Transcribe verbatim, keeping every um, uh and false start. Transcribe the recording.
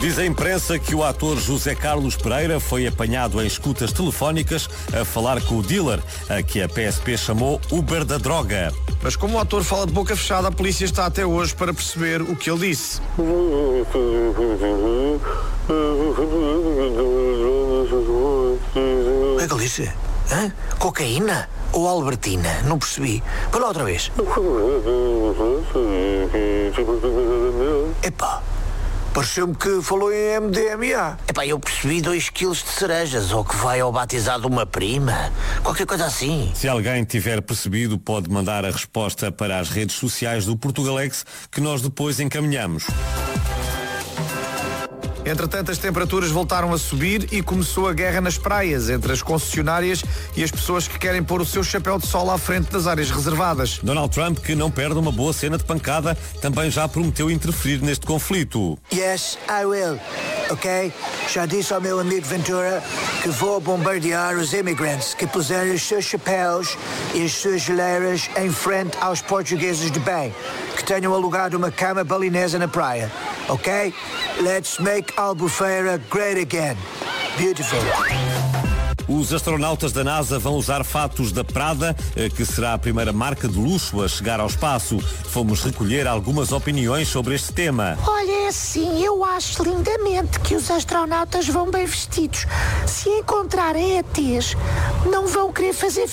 Diz a imprensa que o ator José Carlos Pereira foi apanhado em escutas telefónicas a falar com o dealer, a que a P S P chamou Uber da droga. Mas como o ator fala de boca fechada, a polícia está até hoje para perceber o que ele disse. O que é que ele disse? Hã? Cocaína? Ou Albertina? Não percebi. Vai lá outra vez. Epá, pareceu-me que falou em M D M A. Epá, eu percebi dois quilos de cerejas, ou que vai ao batizado uma prima. Qualquer coisa assim. Se alguém tiver percebido, pode mandar a resposta para as redes sociais do Portugalex, que nós depois encaminhamos. Entretanto, as temperaturas voltaram a subir e começou a guerra nas praias entre as concessionárias e as pessoas que querem pôr o seu chapéu de sol à frente das áreas reservadas. Donald Trump, que não perde uma boa cena de pancada, também já prometeu interferir neste conflito. Yes, I will. Ok? Já disse ao meu amigo Ventura que vou bombardear os imigrantes que puserem os seus chapéus e as suas geleiras em frente aos portugueses de bem, que tenham alugado uma cama balinesa na praia. Ok? Let's make Albufeira great again. Beautiful. Os astronautas da NASA vão usar fatos da Prada, que será a primeira marca de luxo a chegar ao espaço. Fomos recolher algumas opiniões sobre este tema. Olha, é assim, eu acho lindamente que os astronautas vão bem vestidos. Se encontrarem E Tês, não vão querer fazer